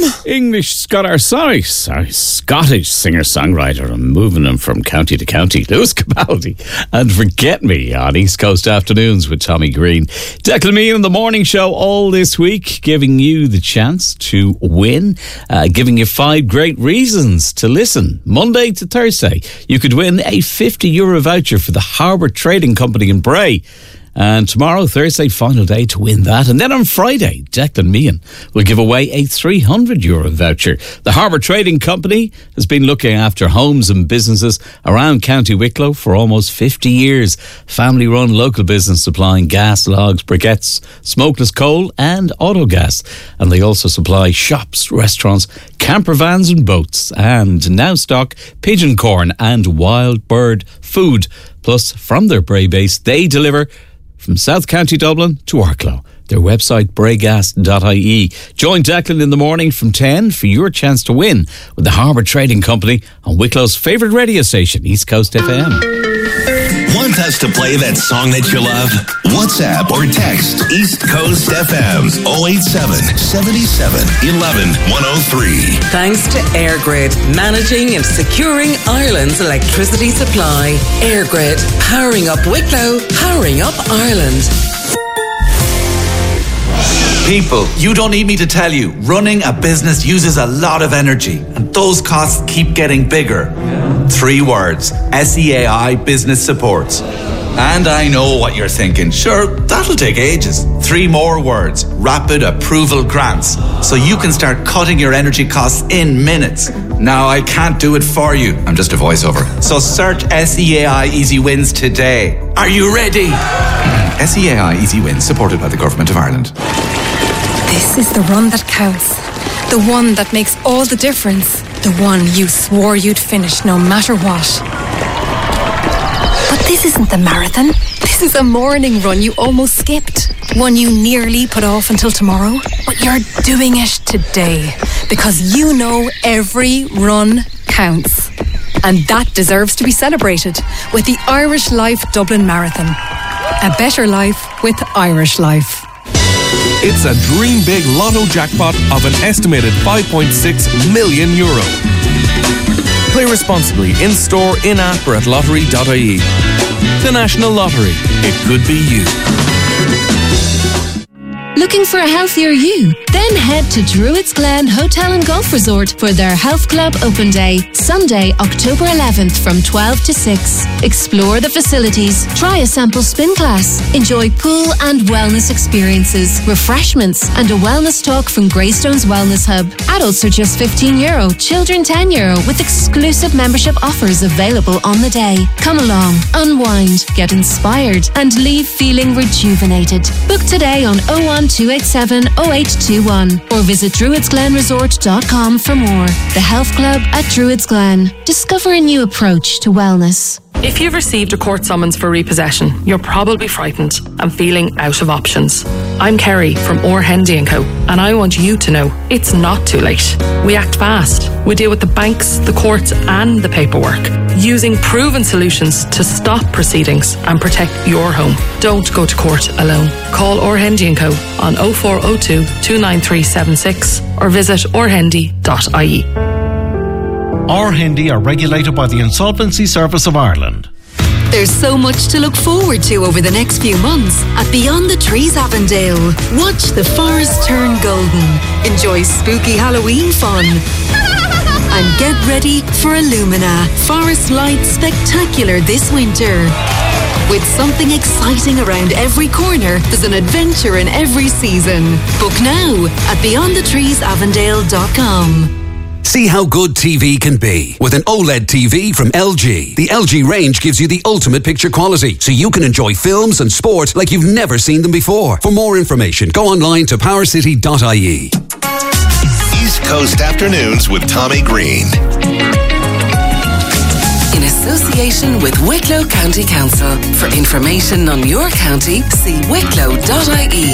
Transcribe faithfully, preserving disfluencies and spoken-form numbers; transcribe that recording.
English Scottish, sorry, sorry, Scottish singer-songwriter. I'm moving him from county to county. Lewis Capaldi and Forget Me on East Coast Afternoons with Tommy Green. Declan Meehan in the morning show all this week, giving you the chance to win, uh, giving you five great reasons to listen. Monday to Thursday, you could win a fifty euro voucher for the Harbour Trading Company in Bray. And tomorrow, Thursday, final day to win that. And then on Friday, Declan Meehan will give away a three hundred euro voucher. The Harbour Trading Company has been looking after homes and businesses around County Wicklow for almost fifty years. Family-run local business supplying gas, logs, briquettes, smokeless coal and autogas. And they also supply shops, restaurants, camper vans and boats. And now stock pigeon corn and wild bird food. Plus, from their Bray base, they deliver from South County Dublin to Arklow. Their website, braygas dot I E. Join Declan in the morning from ten for your chance to win with the Harbour Trading Company on Wicklow's favourite radio station, East Coast F M. Want us to play that song that you love? WhatsApp or text East Coast F M's oh eight seven, seven seven, one one, one oh three. Thanks to EirGrid, managing and securing Ireland's electricity supply. EirGrid, powering up Wicklow, powering up Ireland. People, you don't need me to tell you, running a business uses a lot of energy, and those costs keep getting bigger. Yeah. Three words, S E A I Business Supports. And I know what you're thinking, sure, that'll take ages. Three more words, Rapid Approval Grants, so you can start cutting your energy costs in minutes. Now, I can't do it for you, I'm just a voiceover. So search S E A I Easy Wins today. Are you ready? S E A I Easy Wins, supported by the Government of Ireland. This is the run that counts. The one that makes all the difference. The one you swore you'd finish no matter what. But this isn't the marathon. This is a morning run you almost skipped. One you nearly put off until tomorrow. But you're doing it today. Because you know every run counts. And that deserves to be celebrated with the Irish Life Dublin Marathon. A better life with Irish Life. It's a dream big lotto jackpot of an estimated five point six million euro. Play responsibly in store, in app or at lottery dot I E. The National Lottery. It could be you. Looking for a healthier you? Then head to Druids Glen Hotel and Golf Resort for their Health Club Open Day, Sunday, October eleventh from twelve to six. Explore the facilities, try a sample spin class, enjoy pool and wellness experiences, refreshments and a wellness talk from Greystones Wellness Hub. Adults are just fifteen euro, children ten euro with exclusive membership offers available on the day. Come along, unwind, get inspired and leave feeling rejuvenated. Book today on oh one two eight seven oh eight two one or visit druids glen resort dot com for more. The Health Club at Druids Glen. Discover a new approach to wellness. If you've received a court summons for repossession, you're probably frightened and feeling out of options. I'm Kerry from Orr Hendy and Co, and I want you to know it's not too late. We act fast. We deal with the banks, the courts and the paperwork, using proven solutions to stop proceedings and protect your home. Don't go to court alone. Call Orr Hendy and Co on oh four oh two, two nine three seven six or visit orr hendy dot I E. Orr Hendy are regulated by the Insolvency Service of Ireland. There's so much to look forward to over the next few months at Beyond the Trees Avondale. Watch the forest turn golden, enjoy spooky Halloween fun, and get ready for Illumina, Forest Lights Spectacular this winter. With something exciting around every corner, there's an adventure in every season. Book now at beyond the trees avondale dot com. See how good T V can be with an OLED T V from L G. The L G range gives you the ultimate picture quality, so you can enjoy films and sport like you've never seen them before. For more information, go online to power city dot I E. East Coast Afternoons with Tommy Green. In association with Wicklow County Council. For information on your county, see wicklow dot I E.